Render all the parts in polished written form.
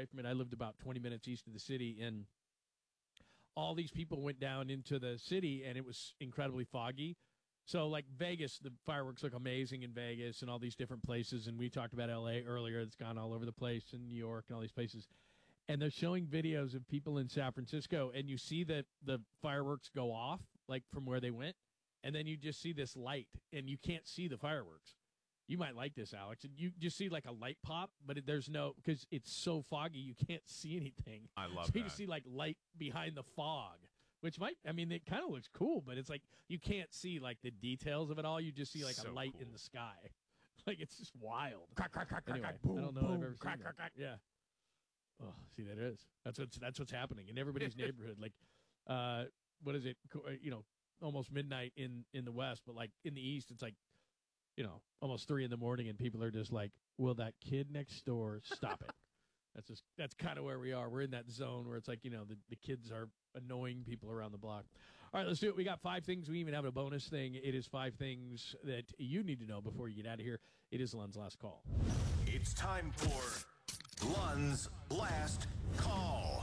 away from it. I lived about 20 minutes east of the city, and all these people went down into the city, and it was incredibly foggy. So, like Vegas, the fireworks look amazing in Vegas and all these different places. And we talked about L.A. earlier. It's gone all over the place, in New York and all these places. And they're showing videos of people in San Francisco, and you see the fireworks go off, like from where they went, and then you just see this light, and you can't see the fireworks. You might like this, Alex. And you just see like a light pop, but there's no, because it's so foggy, you can't see anything. I love so that. You just see like light behind the fog, which might, I mean, it kind of looks cool, but it's like you can't see like the details of it all. You just see like So a light cool. in the sky. Like it's just wild. Crack, crack, crack, Anyway, crack, boom, I don't know boom, if I've ever crack, seen crack, that. crack. Yeah. Oh, see, that is. That's what's happening in everybody's neighborhood. Like, what is it? Almost midnight in the West, but like in the East, it's like, almost 3 a.m, and people are just like, "Will that kid next door stop it?" That's kind of where we are. We're in that zone where it's like, the kids are annoying people around the block. All right, let's do it. We got 5 things. We even have a bonus thing. It is 5 things that you need to know before you get out of here. It is Lund's last call. It's time for Lund's last call.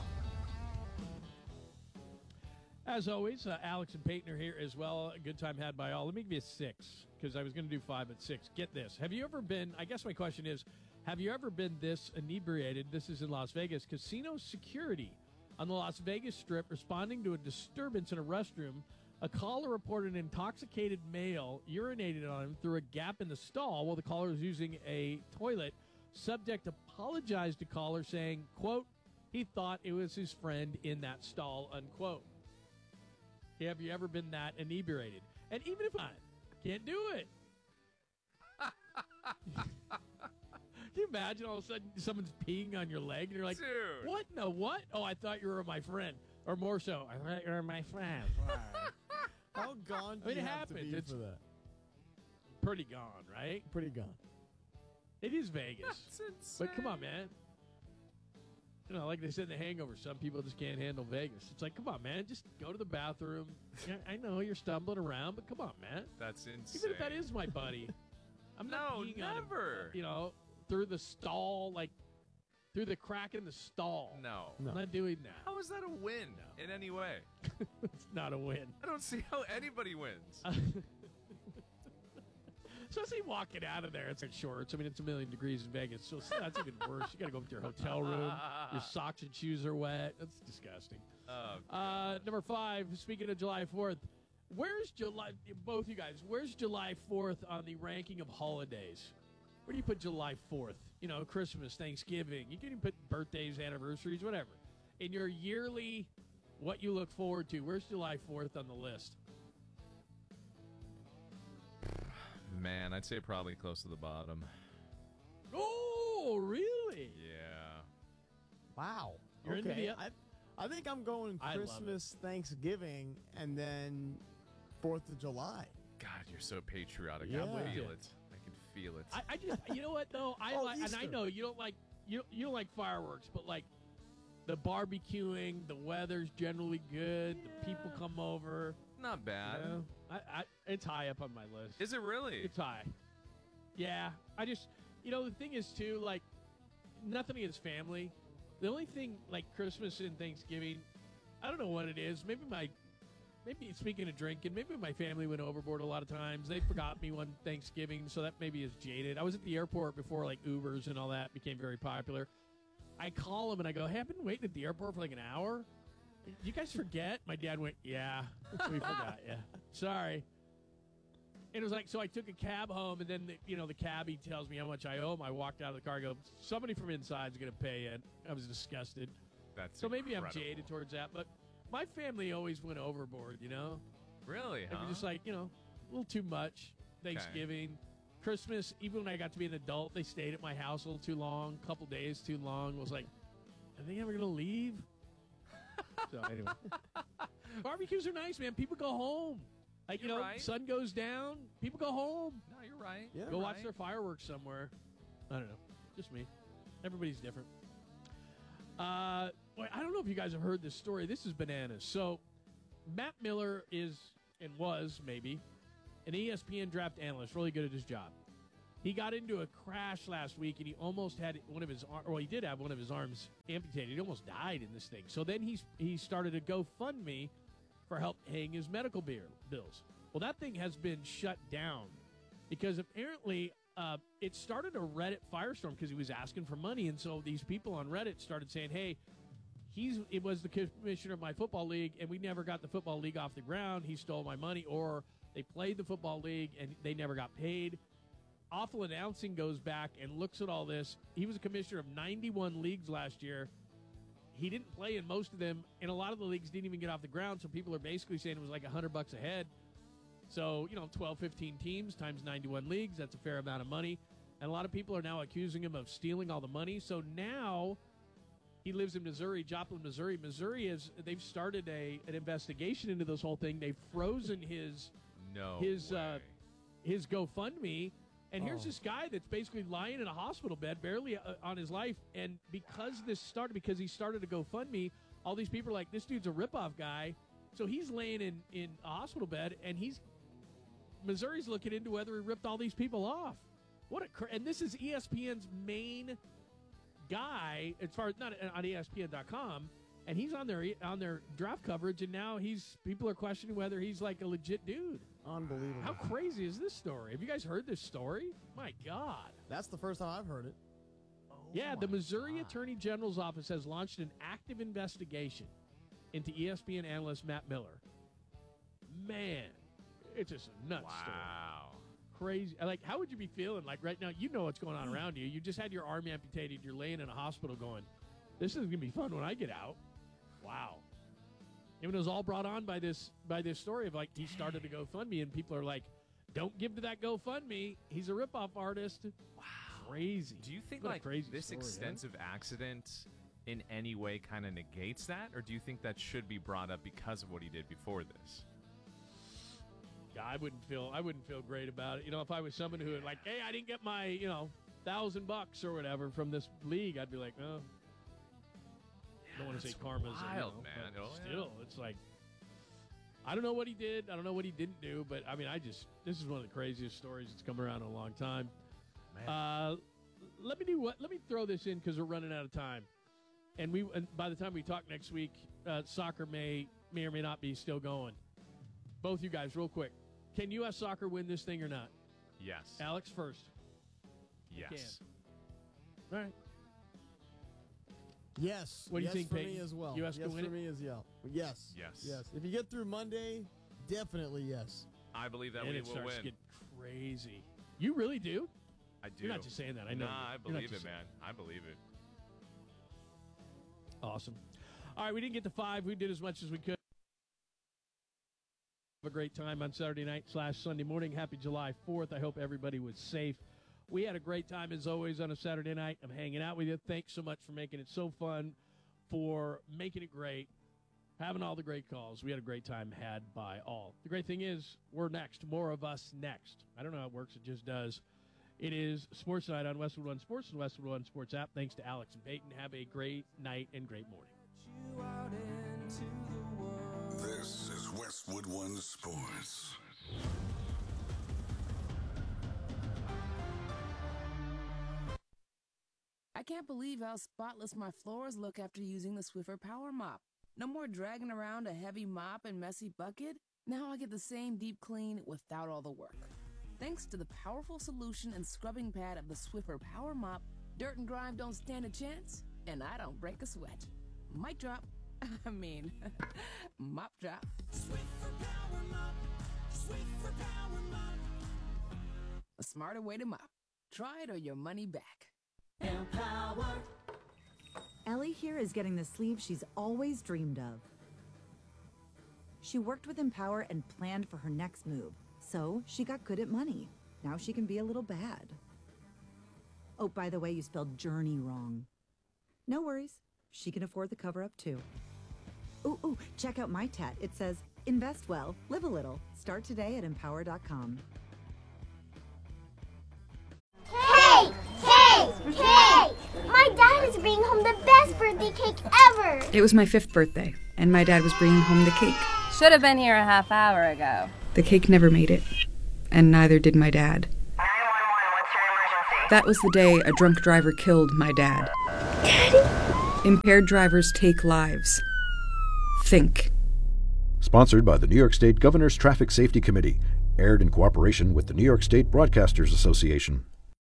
As always, Alex and Peyton are here as well. A good time had by all. Let me give you 6, because I was going to do 5, but 6. Get this. Have you ever been, I guess my question is, have you ever been this inebriated? This is in Las Vegas. Casino security on the Las Vegas Strip responding to a disturbance in a restroom. A caller reported an intoxicated male urinated on him through a gap in the stall while the caller was using a toilet. Subject apologized to caller saying, quote, he thought it was his friend in that stall, unquote. Have you ever been that inebriated? And even if I can't do it. Can you imagine all of a sudden someone's peeing on your leg and you're like, Dude. what? No, what? Oh, I thought you were my friend. Or more so, I thought you were my friend. How gone do I mean, you it have happens. to be It's for that? pretty gone, right? Pretty gone. It is Vegas. That's insane. But come on, man. Like they said in The Hangover, some people just can't handle Vegas. It's like, come on, man, just go to the bathroom. I know you're stumbling around, but come on, man. That's insane. Even if that is my buddy, I'm not No, peeing on him, never. through the stall, like through the crack in the stall. No. I'm not doing that. How is that a win in any way? It's not a win. I don't see how anybody wins. Especially walking out of there. It's like shorts. I mean, it's 1,000,000 degrees in Vegas, so that's even worse. You got to go up to your hotel room. Your socks and shoes are wet. That's disgusting. Number 5, speaking of July 4th, where's July, both you guys, where's July 4th on the ranking of holidays? Where do you put July 4th? Christmas, Thanksgiving. You can even put birthdays, anniversaries, whatever. In your yearly, what you look forward to, where's July 4th on the list? Man, I'd say probably close to the bottom. Oh, really? Yeah. Wow. You're into okay. the- I think I'm going I love Christmas, Thanksgiving, and then 4th of July. God, you're so patriotic. Yeah. I can feel it. I can feel it. I just, you know what though, Oh, and I Easter. know you don't like you don't like fireworks, but like the barbecuing, the weather's generally good. The people come over. Not bad. It's high up on my list. Is it really? It's high. Yeah, I just, the thing is too, like, nothing against family. The only thing, like Christmas and Thanksgiving, I don't know what it is. Maybe speaking of drinking, maybe my family went overboard a lot of times. They forgot me one Thanksgiving, so that maybe is jaded. I was at the airport before like Ubers and all that became very popular. I call them and I go, hey, I've been waiting at the airport for like an hour. Did you guys forget? My dad went, yeah, we forgot you. Sorry. And it was like, so I took a cab home, and then the cabbie tells me how much I owe him. I walked out of the car and go, somebody from inside is going to pay it. I was disgusted. That's So maybe I'm incredible. jaded towards that, but my family always went overboard, Really, They huh? were just like, a little too much. Thanksgiving, Christmas, even when I got to be an adult, they stayed at my house a little too long, a couple days too long. Was like, are they ever going to leave? So anyway. Barbecues are nice, man. People go home. Like, You're right. sun goes down, people go home. No, you're right. Yeah. Go You're watch right. their fireworks somewhere. I don't know. Just me. Everybody's different. Boy, I don't know if you guys have heard this story. This is bananas. So, Matt Miller is, and was maybe, an ESPN draft analyst, really good at his job. He got into a crash last week, and he almost had one of his he did have one of his arms amputated. He almost died in this thing. So then he started a GoFundMe for help paying his medical bills. Well, that thing has been shut down because apparently it started a Reddit firestorm because he was asking for money, and so these people on Reddit started saying, "Hey, it was the commissioner of my football league, and we never got the football league off the ground. He stole my money," or they played the football league and they never got paid. Awful Announcing goes back and looks at all this. He was a commissioner of 91 leagues last year. He didn't play in most of them, and a lot of the leagues didn't even get off the ground, so people are basically saying it was like $100 a head. So, 12, 15 teams times 91 leagues, that's a fair amount of money. And a lot of people are now accusing him of stealing all the money. So now he lives in Missouri, Joplin, Missouri. They've started an investigation into this whole thing. They've frozen his GoFundMe. And here's this guy that's basically lying in a hospital bed, barely on his life. And because he started a GoFundMe, all these people are like, this dude's a ripoff guy. So he's laying in a hospital bed, and Missouri's looking into whether he ripped all these people off. And this is ESPN's main guy, as far as not on ESPN.com, and he's on their draft coverage, and now people are questioning whether he's like a legit dude. Unbelievable. How crazy is this story? Have you guys heard this story? My God. That's the first time I've heard it. Yeah, the Missouri Attorney General's office has launched an active investigation into ESPN analyst Matt Miller. Man, it's just a nuts story. Wow. Crazy. Like, how would you be feeling? Like, right now, you know what's going on around you. You just had your arm amputated. You're laying in a hospital going, this is going to be fun when I get out. Wow. It was all brought on by this story of, like, he started a GoFundMe, and people are like, don't give to that GoFundMe. He's a ripoff artist. Wow. Crazy. Do you think, what like, this extensive accident in any way kind of negates that, or do you think that should be brought up because of what he did before this? Yeah, I wouldn't feel great about it. If I was someone who had like, hey, I didn't get my, $1,000 or whatever from this league, I'd be like, oh. I don't want to say karma's wild, man. Still, it's like, I don't know what he did. I don't know what he didn't do, but I mean, this is one of the craziest stories that's come around in a long time. Man. Let me throw this in because we're running out of time. And by the time we talk next week, soccer may or may not be still going. Both you guys, real quick. Can U.S. Soccer win this thing or not? Yes. Alex first. Yes. All right. Yes. What do you think, for Peyton? me as well. U.S. yes can win for it? me as well. Yes. Yes. If you get through Monday, definitely yes. I believe that we will starts win. to get crazy. You really do? I do. You're not just saying that. I know. Nah, I believe it, man. I believe it. Awesome. All right, we didn't get to 5. We did as much as we could. Have a great time on Saturday night / Sunday morning. Happy July 4th. I hope everybody was safe. We had a great time, as always, on a Saturday night. I'm hanging out with you. Thanks so much for making it so fun, for making it great, having all the great calls. We had a great time had by all. The great thing is, we're next. More of us next. I don't know how it works. It just does. It is Sports Night on Westwood One Sports and Westwood One Sports app. Thanks to Alex and Peyton. Have a great night and great morning. This is Westwood One Sports. I can't believe how spotless my floors look after using the Swiffer Power Mop. No more dragging around a heavy mop and messy bucket. Now I get the same deep clean without all the work. Thanks to the powerful solution and scrubbing pad of the Swiffer Power Mop, dirt and grime don't stand a chance, and I don't break a sweat. Mic drop. Mop drop. Swiffer Power Mop. Swiffer Power Mop. A smarter way to mop. Try it or your money back. Empower. Ellie here is getting the sleeve she's always dreamed of. She worked with Empower and planned for her next move, so she got good at money. Now she can be a little bad. Oh, by the way, you spelled journey wrong. No worries. She can afford the cover-up, too. Ooh, check out my tat. It says, invest well, live a little. Start today at empower.com. Hey! My dad is bringing home the best birthday cake ever! It was my 5th birthday, and my dad was bringing home the cake. Should have been here a half hour ago. The cake never made it, and neither did my dad. 911, what's your That was the day a drunk driver killed my dad. Daddy? Impaired drivers take lives. Think. Sponsored by the New York State Governor's Traffic Safety Committee. Aired in cooperation with the New York State Broadcasters Association.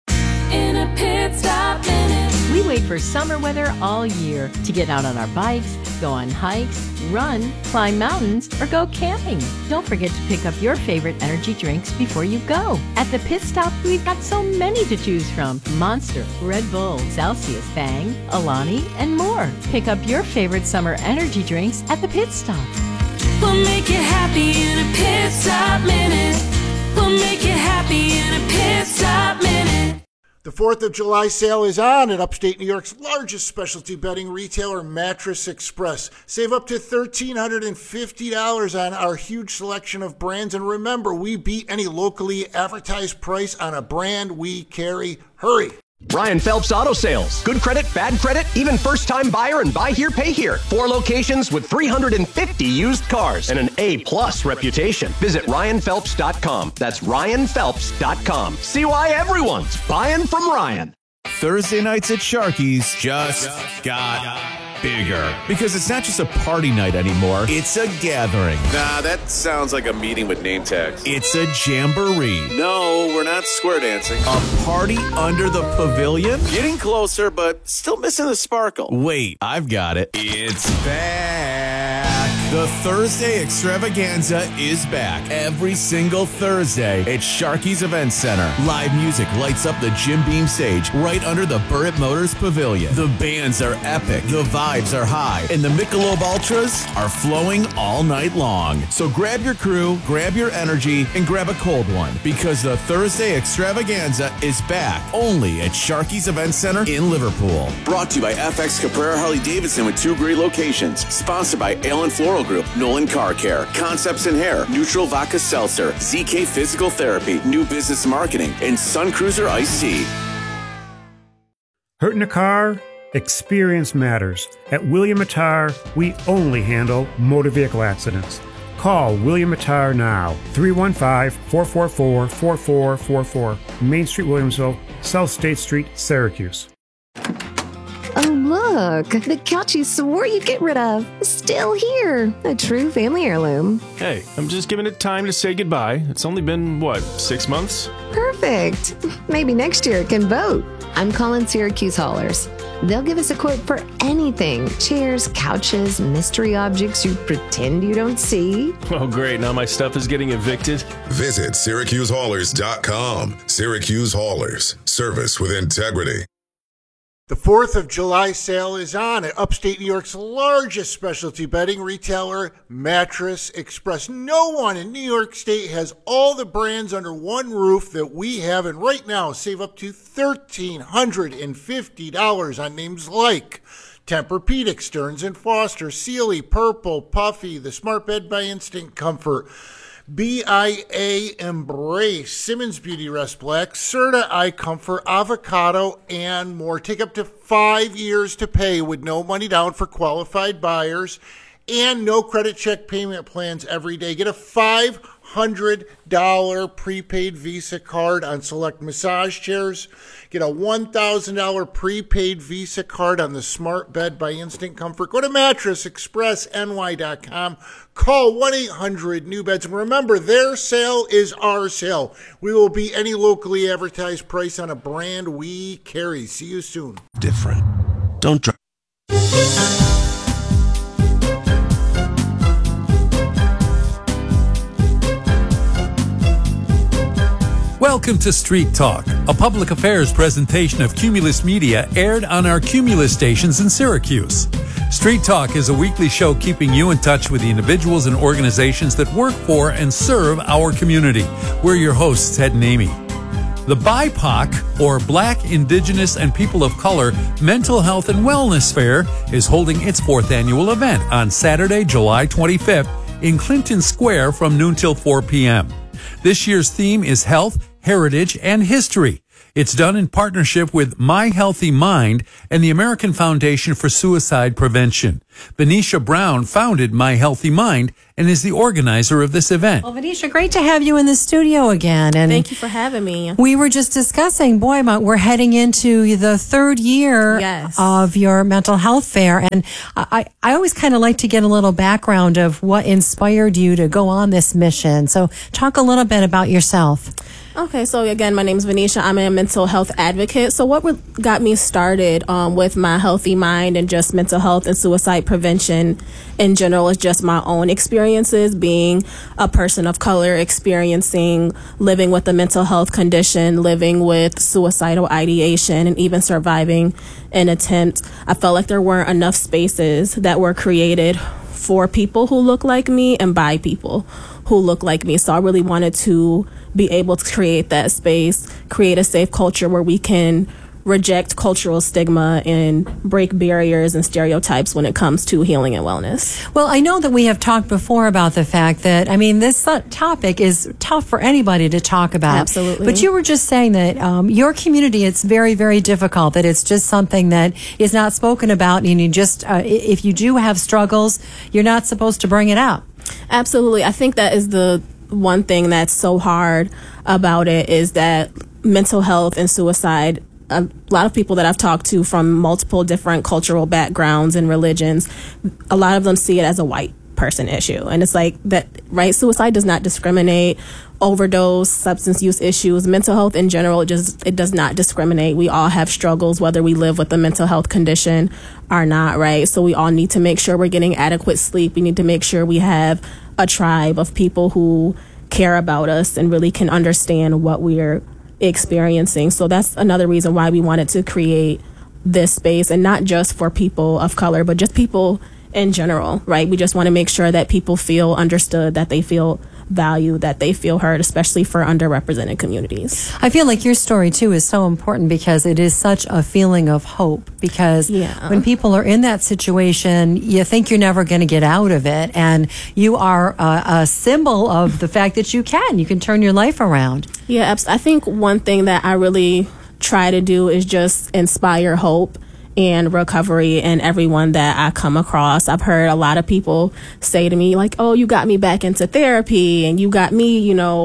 In a pit stop minute. We wait for summer weather all year to get out on our bikes, go on hikes, run, climb mountains, or go camping. Don't forget to pick up your favorite energy drinks before you go. At the Pit Stop, we've got so many to choose from. Monster, Red Bull, Celsius, Bang, Alani, and more. Pick up your favorite summer energy drinks at the Pit Stop. We'll make you happy in a pit stop minute. We'll make you happy in a pit stop minute. The 4th of July sale is on at upstate New York's largest specialty bedding retailer, Mattress Express. Save up to $1,350 on our huge selection of brands. And remember, we beat any locally advertised price on a brand we carry. Hurry! Ryan Phelps Auto Sales. Good credit, bad credit, even first-time buyer and buy here, pay here. 4 locations with 350 used cars and an A-plus reputation. Visit RyanPhelps.com. That's RyanPhelps.com. See why everyone's buying from Ryan. Thursday nights at Sharky's just got bigger. Because it's not just a party night anymore, it's a gathering. Nah, that sounds like a meeting with name tags. It's a jamboree. No, we're not square dancing. A party under the pavilion? Getting closer, but still missing the sparkle. Wait, I've got it. It's back. The Thursday extravaganza is back every single Thursday at Sharky's Event Center. Live music lights up the Jim Beam stage right under the Burritt Motors Pavilion. The bands are epic, the vibes are high, and the Michelob Ultras are flowing all night long. So grab your crew, grab your energy, and grab a cold one, because the Thursday extravaganza is back only at Sharky's Event Center in Liverpool. Brought to you by FX Caprera Harley Davidson with 2 great locations. Sponsored by Allen Floral Group, Nolan Car Care, Concepts in Hair, Neutral Vodka Seltzer, ZK Physical Therapy, New Business Marketing, and Sun Cruiser Iced Tea. Hurting a car? Experience matters. At William Attar, we only handle motor vehicle accidents. Call William Attar now. 315-444-4444. Main Street, Williamsville, South State Street, Syracuse. Oh, look, the couch you swore you'd get rid of is still here. A true family heirloom. Hey, I'm just giving it time to say goodbye. It's only been, 6 months? Perfect. Maybe next year it can vote. I'm calling Syracuse Haulers. They'll give us a quote for anything. Chairs, couches, mystery objects you pretend you don't see. Oh, great. Now my stuff is getting evicted. Visit SyracuseHaulers.com. Syracuse Haulers. Service with integrity. The 4th of July sale is on at upstate New York's largest specialty bedding retailer, Mattress Express. No one in New York State has all the brands under one roof that we have, and right now save up to $1,350 on names like Tempur-Pedic, Stearns & Foster, Sealy, Purple, Puffy, the Smart Bed by Instant Comfort, BIA Embrace, Simmons Beauty Rest Black, Serta Eye Comfort, Avocado, and more. Take up to 5 years to pay with no money down for qualified buyers and no credit check payment plans every day. Get a $500 prepaid Visa card on select massage chairs. Get a $1,000 prepaid Visa card on the Smart Bed by Instant Comfort. Go to MattressExpressNY.com. Call 1-800-NEW-BEDS. And remember, their sale is our sale. We will beat any locally advertised price on a brand we carry. See you soon. Different. Don't try. Welcome to Street Talk, a public affairs presentation of Cumulus Media aired on our Cumulus stations in Syracuse. Street Talk is a weekly show keeping you in touch with the individuals and organizations that work for and serve our community. We're your hosts, Ted and Amy. The BIPOC, or Black, Indigenous, and People of Color Mental Health and Wellness Fair, is holding its 4th annual event on Saturday, July 25th in Clinton Square from noon till 4 p.m. This year's theme is health, heritage, and history. It's done in partnership with My Healthy Mind and the American Foundation for Suicide Prevention. Venetia Brown founded My Healthy Mind and is the organizer of this event. Well, Venetia, great to have you in the studio again. And thank you for having me. We were just discussing, we're heading into the third year of your mental health fair. And I always kind of like to get a little background of what inspired you to go on this mission. So talk a little bit about yourself. Okay, so again, my name is Venetia. I'm a mental health advocate. So what got me started with My Healthy Mind and just mental health and suicide prevention in general is just my own experiences being a person of color, experiencing living with a mental health condition, living with suicidal ideation, and even surviving an attempt. I felt like there weren't enough spaces that were created for people who look like me and by people who look like me. So I really wanted to be able to create that space, create a safe culture where we can reject cultural stigma and break barriers and stereotypes when it comes to healing and wellness. Well, I know that we have talked before about the fact that, this topic is tough for anybody to talk about. Absolutely. But you were just saying that your community, it's very, very difficult, that it's just something that is not spoken about, and you just, if you do have struggles, you're not supposed to bring it up. Absolutely. I think that is the one thing that's so hard about it, is that mental health and suicide, a lot of people that I've talked to from multiple different cultural backgrounds and religions, a lot of them see it as a white person issue. And it's like that, right? Suicide does not discriminate. Overdose, substance use issues, mental health in general, it does not discriminate. We all have struggles, whether we live with a mental health condition or not, right? So we all need to make sure we're getting adequate sleep. We need to make sure we have a tribe of people who care about us and really can understand what we're experiencing. So that's another reason why we wanted to create this space, and not just for people of color, but just people in general, right? We just want to make sure that people feel understood, that they feel valued, that they feel heard, especially for underrepresented communities. I feel like your story too is so important because it is such a feeling of hope, because when people are in that situation, you think you're never going to get out of it, and you are a symbol of the fact that you can turn your life around. Yeah, I think one thing that I really try to do is just inspire hope and recovery in everyone that I come across. I've heard a lot of people say to me, like, oh, you got me back into therapy, and you got me,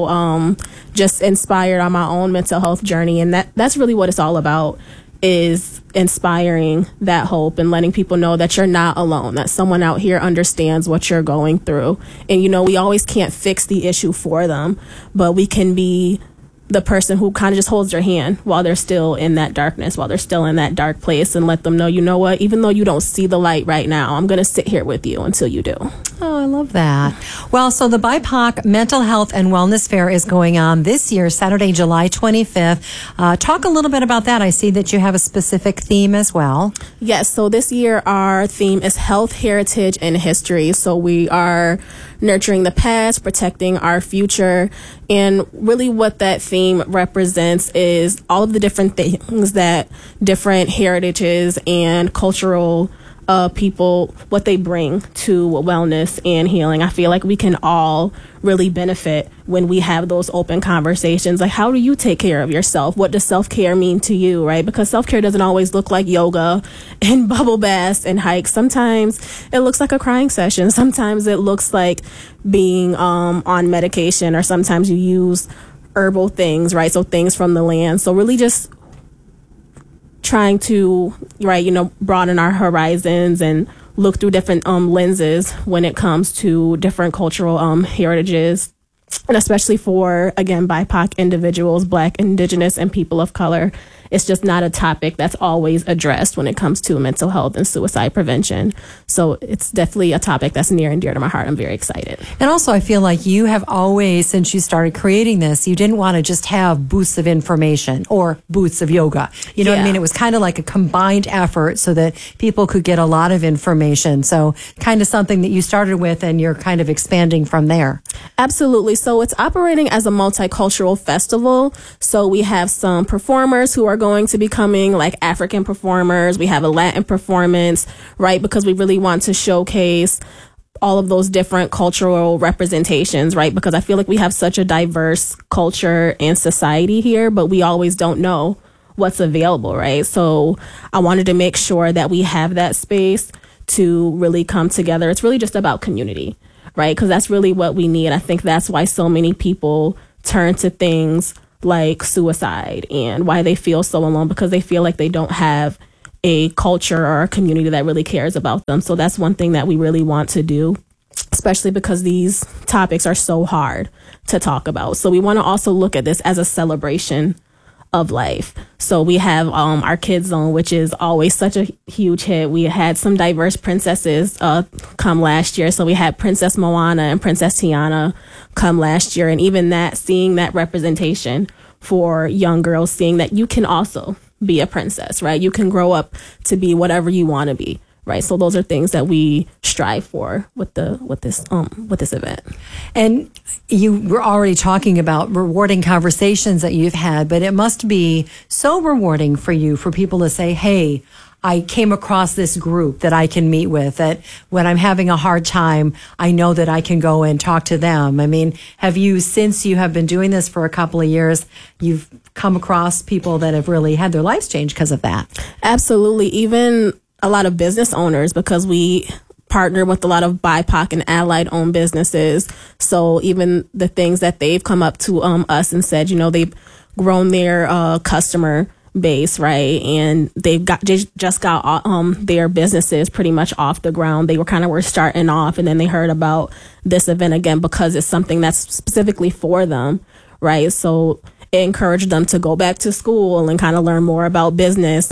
just inspired on my own mental health journey. And that's really what it's all about, is inspiring that hope and letting people know that you're not alone, that someone out here understands what you're going through. And, we always can't fix the issue for them, but we can be the person who kind of just holds their hand while they're still in that darkness, while they're still in that dark place, and let them know, you know what, even though you don't see the light right now, I'm going to sit here with you until you do. Oh, I love that. Well, so the BIPOC Mental Health and Wellness Fair is going on this year, Saturday, July 25th. Talk a little bit about that. I see that you have a specific theme as well. Yes, so this year our theme is health, heritage, and history. So we are nurturing the past, protecting our future. And really what that theme represents is all of the different things that different heritages and cultural people, what they bring to wellness and healing. I feel like we can all really benefit when we have those open conversations. Like, how do you take care of yourself? What does self-care mean to you, right? Because self-care doesn't always look like yoga and bubble baths and hikes. Sometimes it looks like a crying session. Sometimes it looks like being on medication, or sometimes you use herbal things, right? So things from the land. So really just trying to, broaden our horizons and look through different lenses when it comes to different cultural heritages, and especially for, again, BIPOC individuals, Black, Indigenous, and people of color. It's just not a topic that's always addressed when it comes to mental health and suicide prevention. So it's definitely a topic that's near and dear to my heart. I'm very excited. And also, I feel like you have always, since you started creating this, you didn't want to just have booths of information or booths of yoga. You know what I mean? It was kind of like a combined effort so that people could get a lot of information. So kind of something that you started with, and you're kind of expanding from there. Absolutely. So it's operating as a multicultural festival. So we have some performers who are going to be coming, like African performers. We have a Latin performance, right? Because we really want to showcase all of those different cultural representations, right? Because I feel like we have such a diverse culture and society here, but we always don't know what's available, right? So I wanted to make sure that we have that space to really come together. It's really just about community, right? Because that's really what we need. I think that's why so many people turn to things like suicide and why they feel so alone, because they feel like they don't have a culture or a community that really cares about them. So that's one thing that we really want to do, especially because these topics are so hard to talk about. So we want to also look at this as a celebration of life. So we have our Kids Zone, which is always such a huge hit. We had some diverse princesses come last year. So we had Princess Moana and Princess Tiana come last year. And even that, seeing that representation for young girls, seeing that you can also be a princess, right? You can grow up to be whatever you want to be. Right. So those are things that we strive for with this event. And you were already talking about rewarding conversations that you've had, but it must be so rewarding for you, for people to say, hey, I came across this group that I can meet with, that when I'm having a hard time, I know that I can go and talk to them. I mean, have you, since you have been doing this for a couple of years, you've come across people that have really had their lives changed because of that? Absolutely. Even a lot of business owners, because we partner with a lot of BIPOC and allied owned businesses. So even the things that they've come up to us and said, you know, they've grown their customer base, right? And they just got their businesses pretty much off the ground. They were starting off, and then they heard about this event again because it's something that's specifically for them, right? So it encouraged them to go back to school and kind of learn more about business.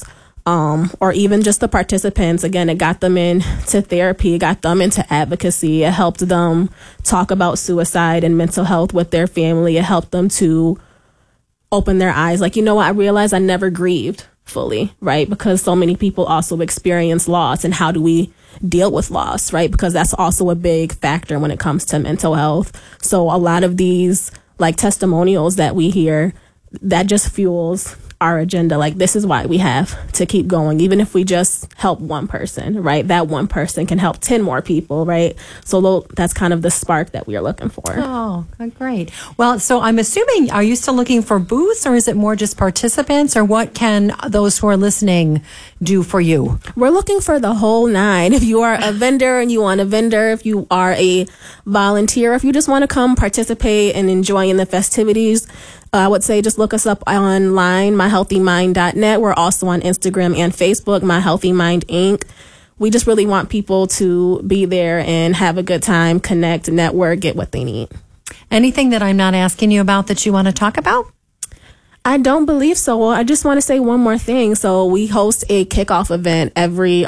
Or even just the participants, again, it got them into therapy, it got them into advocacy, it helped them talk about suicide and mental health with their family, it helped them to open their eyes. Like, you know what, I realized I never grieved fully, right? Because so many people also experience loss, and how do we deal with loss, right? Because that's also a big factor when it comes to mental health. So a lot of these like testimonials that we hear, that just fuels our agenda. Like, this is why we have to keep going, even if we just help one person, right? That one person can help 10 more people, right? So that's kind of the spark that we are looking for. Oh, great. Well, so I'm assuming, are you still looking for booths, or is it more just participants, or what can those who are listening do for you? We're looking for the whole nine. If you are a vendor and you want a vendor, if you are a volunteer, if you just want to come participate and enjoy in the festivities, I would say just look us up online, myhealthymind.net. We're also on Instagram and Facebook, My Healthy Mind Inc. We just really want people to be there and have a good time, connect, network, get what they need. Anything that I'm not asking you about that you want to talk about? I don't believe so. Well, I just want to say one more thing. So we host a kickoff event every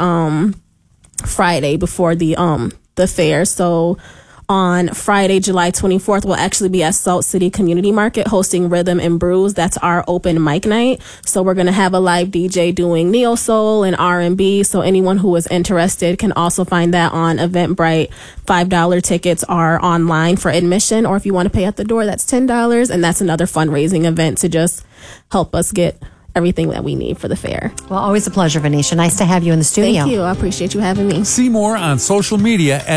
Friday before the fair. So on Friday, July 24th, we'll actually be at Salt City Community Market hosting Rhythm and Brews. That's our open mic night. So we're going to have a live DJ doing neo soul and R&B. So anyone who is interested can also find that on Eventbrite. $5 tickets are online for admission, or if you want to pay at the door, that's $10. And that's another fundraising event to just help us get everything that we need for the fair. Well, always a pleasure, Venetia. Nice to have you in the studio. Thank you. I appreciate you having me. See more on social media at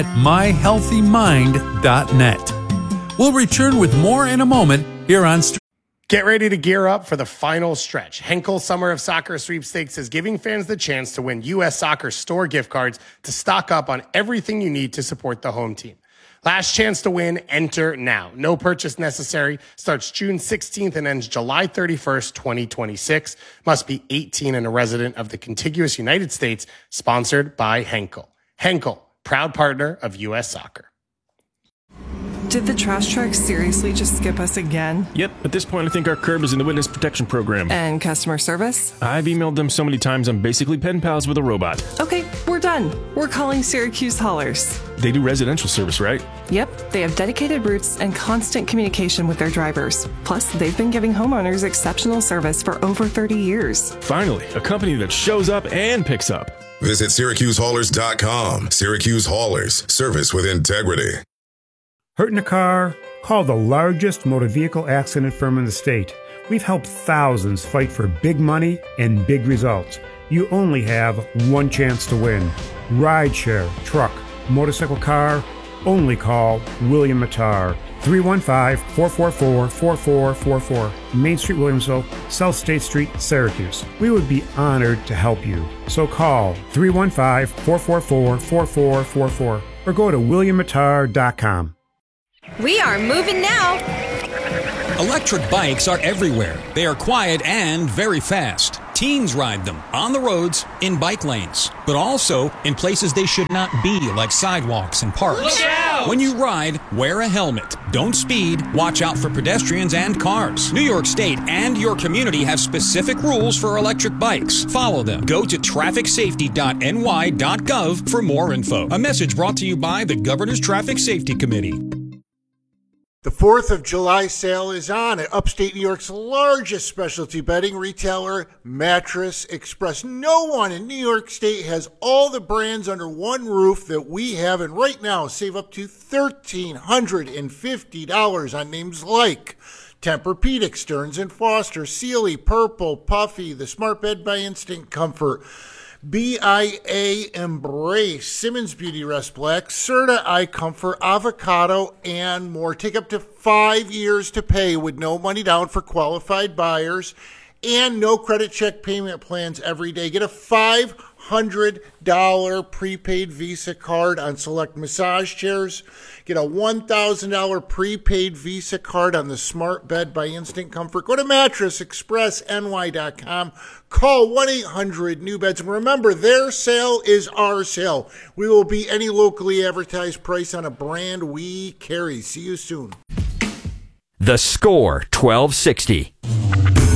myhealthymind.net. We'll return with more in a moment here on Get ready to gear up for the final stretch. Henkel Summer of Soccer Sweepstakes is giving fans the chance to win U.S. Soccer store gift cards to stock up on everything you need to support the home team. Last chance to win, enter now. No purchase necessary. Starts June 16th and ends July 31st, 2026. Must be 18 and a resident of the contiguous United States. Sponsored by Henkel. Henkel, proud partner of U.S. Soccer. Did the trash truck seriously just skip us again? Yep, at this point I think our curb is in the witness protection program. And customer service? I've emailed them so many times I'm basically pen pals with a robot. Okay, we're done. We're calling Syracuse Haulers. They do residential service, right? Yep, they have dedicated routes and constant communication with their drivers. Plus, they've been giving homeowners exceptional service for over 30 years. Finally, a company that shows up and picks up. Visit SyracuseHaulers.com. Syracuse Haulers, service with integrity. Hurt in a car? Call the largest motor vehicle accident firm in the state. We've helped thousands fight for big money and big results. You only have one chance to win. Rideshare, truck, motorcycle, car, only call William Matar. 315-444-4444. Main Street, Williamsville, South State Street, Syracuse. We would be honored to help you. So call 315-444-4444 or go to williammatar.com. We are moving now. Electric bikes are everywhere. They are quiet and very fast. Teens ride them on the roads, in bike lanes, but also in places they should not be, like sidewalks and parks. Look out! When you ride, wear a helmet. Don't speed. Watch out for pedestrians and cars. New York State and your community have specific rules for electric bikes. Follow them. Go to trafficsafety.ny.gov for more info. A message brought to you by the Governor's Traffic Safety Committee. The 4th of July sale is on at upstate New York's largest specialty bedding retailer, Mattress Express. No one in New York State has all the brands under one roof that we have, and right now save up to $1,350 on names like Tempur-Pedic, Stearns & Foster, Sealy, Purple, Puffy, the Smart Bed by Instinct Comfort, BIA Embrace, Simmons Beauty Rest Black, Serta Eye Comfort, Avocado, and more. Take up to 5 years to pay with no money down for qualified buyers and no credit check payment plans every day. Get a $500 prepaid Visa card on select massage chairs. Get a $1,000 prepaid Visa card on the Smart Bed by Instinct Comfort. Go to mattressexpressny.com. Call 1-800-NEW-BEDS. And remember, their sale is our sale. We will beat any locally advertised price on a brand we carry. See you soon. The Score 1260.